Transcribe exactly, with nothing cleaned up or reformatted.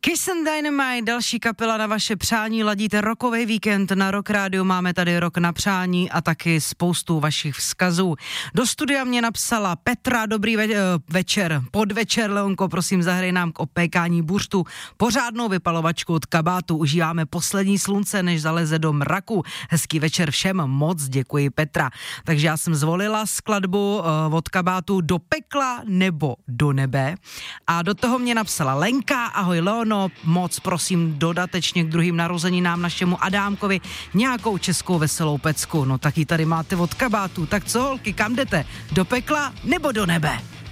Kiss and Dynamite, další kapela na vaše přání, ladíte rokový víkend na Rock Rádiu, máme tady rok na přání a taky spoustu vašich vzkazů. Do studia mě napsala Petra, dobrý ve- večer, podvečer, Leonko, prosím zahraj nám k opékání buřtu pořádnou vypalovačku od kabátu, užíváme poslední slunce, než zaleze do mraku. Hezký večer všem, moc děkuji Petra. Takže já jsem zvolila skladbu uh, od kabátu Do pekla nebo do nebe a do toho mě napsala Lenka, ahoj Leono, moc prosím dodatečně k druhým narozeninám našemu Adámkovi nějakou českou veselou pecku. No tak ji tady máte od kabátu. Tak co holky, kam jdete? Do pekla nebo do nebe?